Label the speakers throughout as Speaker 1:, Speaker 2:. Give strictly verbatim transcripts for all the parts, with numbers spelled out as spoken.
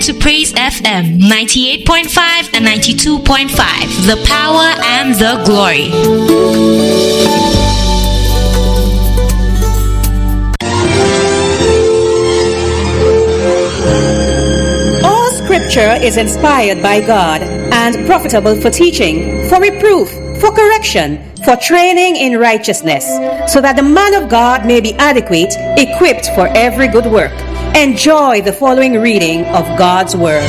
Speaker 1: to Praise F M ninety-eight point five and ninety-two point five. The power and the glory.
Speaker 2: All scripture is inspired by God and profitable for teaching, for reproof, for correction, for training in righteousness, so that the man of God may be adequate, equipped for every good work. Enjoy the following reading of God's Word.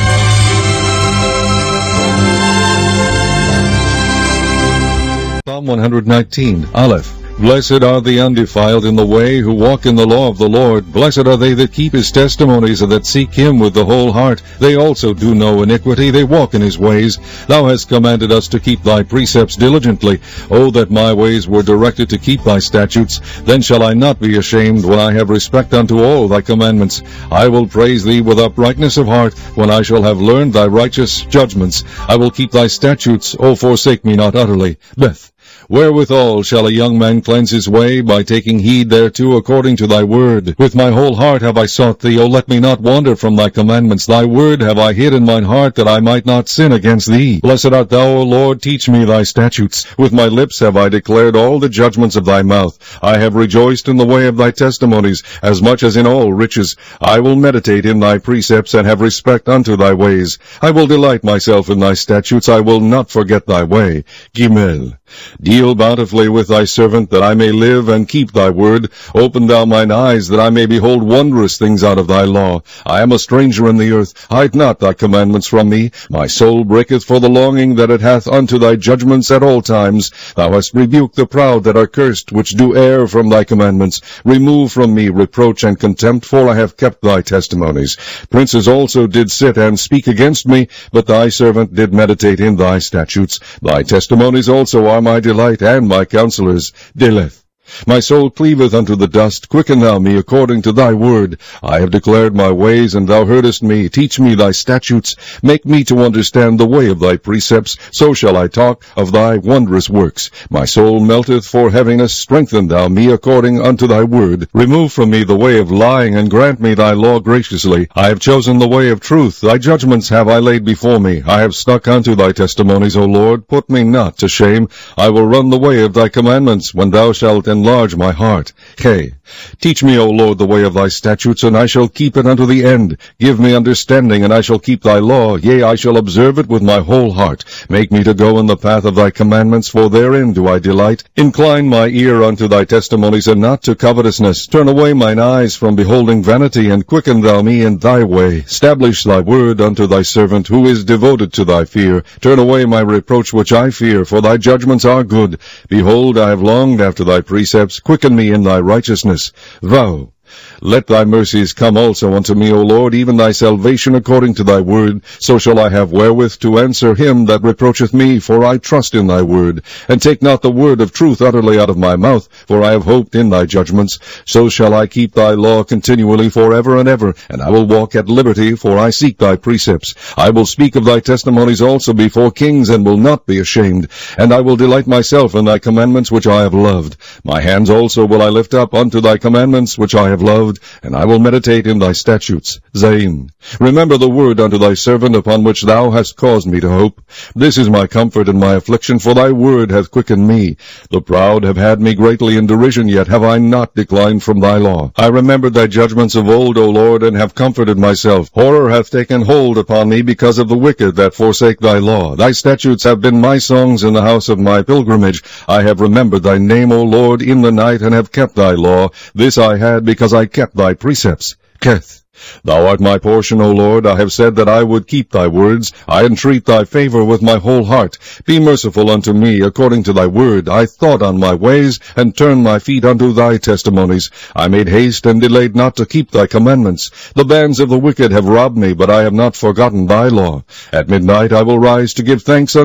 Speaker 3: Psalm one nineteen, Aleph. Blessed are the undefiled in the way, who walk in the law of the Lord. Blessed are they that keep his testimonies, and that seek him with the whole heart. They also do no iniquity, they walk in his ways. Thou hast commanded us to keep thy precepts diligently. O that my ways were directed to keep thy statutes! Then shall I not be ashamed, when I have respect unto all thy commandments. I will praise thee with uprightness of heart, when I shall have learned thy righteous judgments. I will keep thy statutes, O forsake me not utterly. Beth. Wherewithal shall a young man cleanse his way? By taking heed thereto according to thy word. With my whole heart have I sought thee, O let me not wander from thy commandments. Thy word have I hid in mine heart, that I might not sin against thee. Blessed art thou, O Lord, teach me thy statutes. With my lips have I declared all the judgments of thy mouth. I have rejoiced in the way of thy testimonies, as much as in all riches. I will meditate in thy precepts, and have respect unto thy ways. I will delight myself in thy statutes. I will not forget thy way. Gimel. Deal bountifully with thy servant, that I may live and keep thy word. Open thou mine eyes, that I may behold wondrous things out of thy law. I am a stranger in the earth. Hide not thy commandments from me. My soul breaketh for the longing that it hath unto thy judgments at all times. Thou hast rebuked the proud that are cursed, which do err from thy commandments. Remove from me reproach and contempt, for I have kept thy testimonies. Princes also did sit and speak against me, but thy servant did meditate in thy statutes. Thy testimonies also are my delight, and my counselors' deleth. My soul cleaveth unto the dust. Quicken thou me according to thy word. I have declared my ways, and thou heardest me. Teach me thy statutes. Make me to understand the way of thy precepts. So shall I talk of thy wondrous works. My soul melteth for heaviness. Strengthen thou me according unto thy word. Remove from me the way of lying, and grant me thy law graciously. I have chosen the way of truth. Thy judgments have I laid before me. I have stuck unto thy testimonies, O Lord. Put me not to shame. I will run the way of thy commandments, when thou shalt enlarge my heart. K. Teach me, O Lord, the way of thy statutes, and I shall keep it unto the end. Give me understanding, and I shall keep thy law. Yea, I shall observe it with my whole heart. Make me to go in the path of thy commandments, for therein do I delight. Incline my ear unto thy testimonies, and not to covetousness. Turn away mine eyes from beholding vanity, and quicken thou me in thy way. Establish thy word unto thy servant, who is devoted to thy fear. Turn away my reproach which I fear, for thy judgments are good. Behold, I have longed after thy precepts. Quicken me in thy righteousness. Vow. Let thy mercies come also unto me, O Lord, even thy salvation according to thy word. So shall I have wherewith to answer him that reproacheth me, for I trust in thy word. And take not the word of truth utterly out of my mouth, for I have hoped in thy judgments. So shall I keep thy law continually forever and ever, and I will walk at liberty, for I seek thy precepts. I will speak of thy testimonies also before kings, and will not be ashamed. And I will delight myself in thy commandments which I have loved. My hands also will I lift up unto thy commandments which I have loved, and I will meditate in thy statutes. Zain. Remember the word unto thy servant, upon which thou hast caused me to hope. This is my comfort in my affliction, for thy word hath quickened me. The proud have had me greatly in derision, yet have I not declined from thy law. I remembered thy judgments of old, O Lord, and have comforted myself. Horror hath taken hold upon me because of the wicked that forsake thy law. Thy statutes have been my songs in the house of my pilgrimage. I have remembered thy name, O Lord, in the night, and have kept thy law. This I had because I kept thy precepts. Keth. Thou art my portion, O Lord. I have said that I would keep thy words. I entreat thy favor with my whole heart. Be merciful unto me according to thy word. I thought on my ways, and turned my feet unto thy testimonies. I made haste and delayed not to keep thy commandments. The bands of the wicked have robbed me, but I have not forgotten thy law. At midnight I will rise to give thanks unto